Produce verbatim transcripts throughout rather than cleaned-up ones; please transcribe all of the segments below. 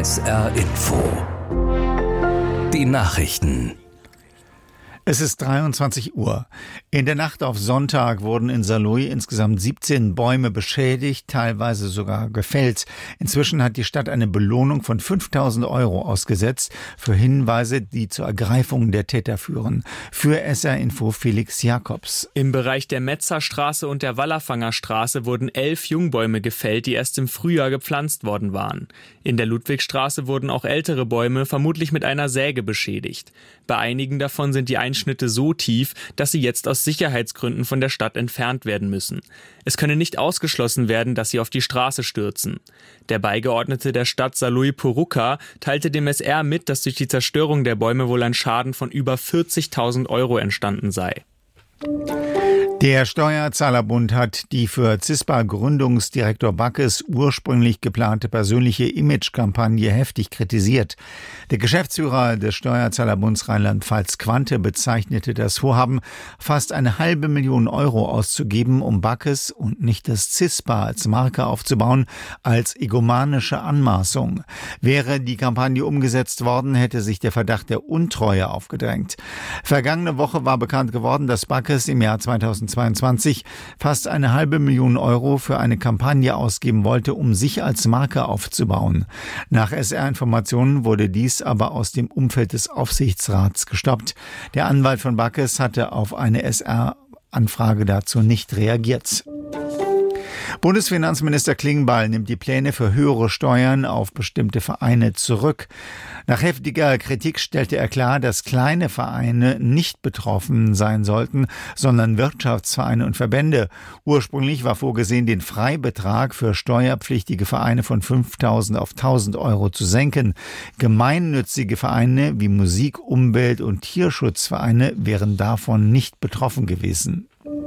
S R Info. Die Nachrichten. Es ist dreiundzwanzig Uhr. In der Nacht auf Sonntag wurden in Saarlouis insgesamt siebzehn Bäume beschädigt, teilweise sogar gefällt. Inzwischen hat die Stadt eine Belohnung von fünftausend Euro ausgesetzt für Hinweise, die zur Ergreifung der Täter führen. Für S R Info Felix Jakobs. Im Bereich der Metzerstraße und der Wallerfangerstraße wurden elf Jungbäume gefällt, die erst im Frühjahr gepflanzt worden waren. In der Ludwigstraße wurden auch ältere Bäume vermutlich mit einer Säge beschädigt. Bei einigen davon sind die Einschnitte so tief, dass sie jetzt aus Sicherheitsgründen von der Stadt entfernt werden müssen. Es könne nicht ausgeschlossen werden, dass sie auf die Straße stürzen. Der Beigeordnete der Stadt Saarlouis Poruka teilte dem S R mit, dass durch die Zerstörung der Bäume wohl ein Schaden von über vierzigtausend Euro entstanden sei. Der Steuerzahlerbund hat die für CISPA-Gründungsdirektor Backes ursprünglich geplante persönliche Image-Kampagne heftig kritisiert. Der Geschäftsführer des Steuerzahlerbunds Rheinland-Pfalz Quante bezeichnete das Vorhaben, fast eine halbe Million Euro auszugeben, um Backes und nicht das CISPA als Marke aufzubauen, als egomanische Anmaßung. Wäre die Kampagne umgesetzt worden, hätte sich der Verdacht der Untreue aufgedrängt. Vergangene Woche war bekannt geworden, dass Backes im Jahr zweitausendzweiundzwanzig fast eine halbe Million Euro für eine Kampagne ausgeben wollte, um sich als Marke aufzubauen. Nach S R-Informationen wurde dies aber aus dem Umfeld des Aufsichtsrats gestoppt. Der Anwalt von Backes hatte auf eine S R-Anfrage dazu nicht reagiert. Bundesfinanzminister Klingbeil nimmt die Pläne für höhere Steuern auf bestimmte Vereine zurück. Nach heftiger Kritik stellte er klar, dass kleine Vereine nicht betroffen sein sollten, sondern Wirtschaftsvereine und Verbände. Ursprünglich war vorgesehen, den Freibetrag für steuerpflichtige Vereine von fünftausend auf tausend Euro zu senken. Gemeinnützige Vereine wie Musik-, Umwelt- und Tierschutzvereine wären davon nicht betroffen gewesen.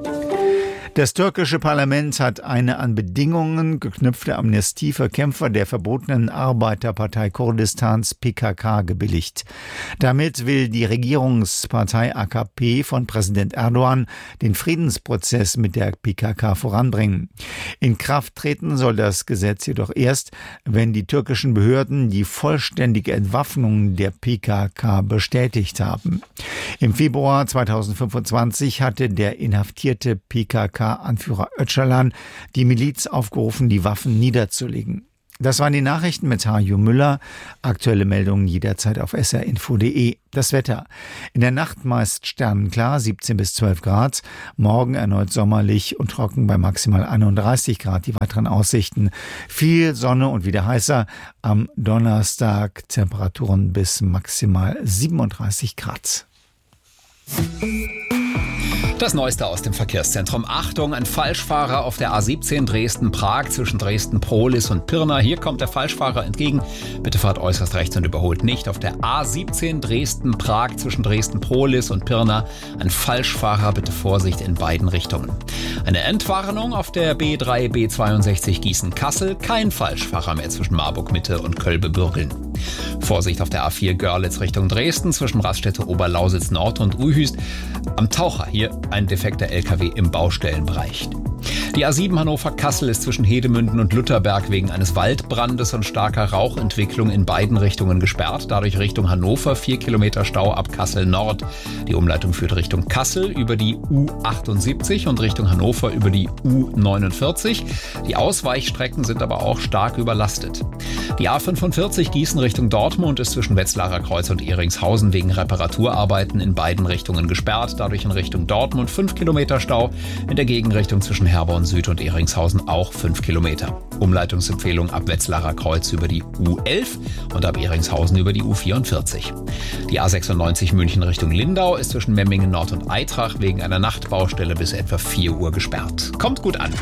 Das türkische Parlament hat eine an Bedingungen geknüpfte Amnestie für Kämpfer der verbotenen Arbeiterpartei Kurdistans P K K gebilligt. Damit will die Regierungspartei A K P von Präsident Erdogan den Friedensprozess mit der P K K voranbringen. In Kraft treten soll das Gesetz jedoch erst, wenn die türkischen Behörden die vollständige Entwaffnung der P K K bestätigt haben. Im Februar zweitausendfünfundzwanzig hatte der inhaftierte P K K-Anführer Öcalan die Miliz aufgerufen, die Waffen niederzulegen. Das waren die Nachrichten mit Hajo Müller. Aktuelle Meldungen jederzeit auf s r info punkt d e. Das Wetter. In der Nacht meist sternenklar, siebzehn bis zwölf Grad. Morgen erneut sommerlich und trocken bei maximal einunddreißig Grad. Die weiteren Aussichten: viel Sonne und wieder heißer. Am Donnerstag Temperaturen bis maximal siebenunddreißig Grad. Das Neueste aus dem Verkehrszentrum. Achtung, ein Falschfahrer auf der A siebzehn Dresden-Prag zwischen Dresden-Prohlis und Pirna. Hier kommt der Falschfahrer entgegen. Bitte fahrt äußerst rechts und überholt nicht. Auf der A siebzehn Dresden-Prag zwischen Dresden-Prohlis und Pirna. Ein Falschfahrer, bitte Vorsicht in beiden Richtungen. Eine Entwarnung auf der B drei B zweiundsechzig Gießen-Kassel. Kein Falschfahrer mehr zwischen Marburg-Mitte und Kölbe-Bürgeln. Vorsicht auf der A vier Görlitz Richtung Dresden zwischen Raststätte Oberlausitz Nord und Uhüst. Am Taucher hier ein defekter L K W im Baustellenbereich. Die A sieben Hannover-Kassel ist zwischen Hedemünden und Lutherberg wegen eines Waldbrandes und starker Rauchentwicklung in beiden Richtungen gesperrt. Dadurch Richtung Hannover vier Kilometer Stau ab Kassel Nord. Die Umleitung führt Richtung Kassel über die U achtundsiebzig und Richtung Hannover über die U neunundvierzig. Die Ausweichstrecken sind aber auch stark überlastet. Die A fünfundvierzig Gießen Richtung Dortmund ist zwischen Wetzlarer Kreuz und Ehringshausen wegen Reparaturarbeiten in beiden Richtungen gesperrt. Dadurch in Richtung Dortmund fünf Kilometer Stau. In der Gegenrichtung zwischen Herborn Süd und Ehringshausen auch fünf Kilometer. Umleitungsempfehlung ab Wetzlarer Kreuz über die U elf und ab Ehringshausen über die U vierundvierzig. Die A sechsundneunzig München Richtung Lindau ist zwischen Memmingen Nord und Eitrach wegen einer Nachtbaustelle bis etwa vier Uhr gesperrt. Kommt gut an.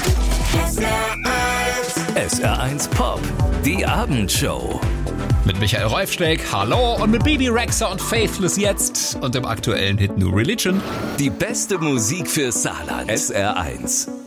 S R eins Pop, die Abendshow. Mit Michael Reufsteig, hallo, und mit Bibi Rexha und Faithless jetzt und dem aktuellen Hit New Religion. Die beste Musik für Saarland. S R eins.